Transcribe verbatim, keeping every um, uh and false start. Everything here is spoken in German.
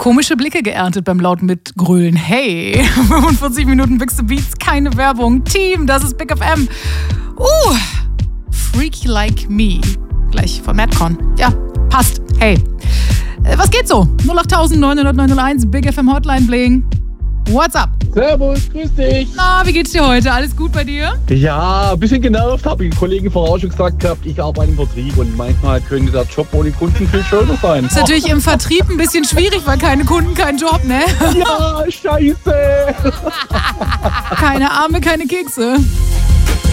Komische Blicke geerntet beim lauten Mitgrölen. Hey, fünfundvierzig Minuten Big to Beats, keine Werbung. Team, das ist Big F M. Uh, Freaky Like Me. Gleich von Madcon. Ja, passt. Hey, äh, was geht so? null acht neun null neun null eins, Big F M Hotline Bling. What's up? Servus, grüß dich. Na, wie geht's dir heute? Alles gut bei dir? Ja, ein bisschen genervt, habe ich den Kollegen vorher schon gesagt gehabt, ich arbeite im Vertrieb und manchmal könnte der Job ohne Kunden viel schöner sein. Ist natürlich im Vertrieb ein bisschen schwierig, weil keine Kunden, kein Job, ne? Ja, scheiße. Keine Arme, keine Kekse.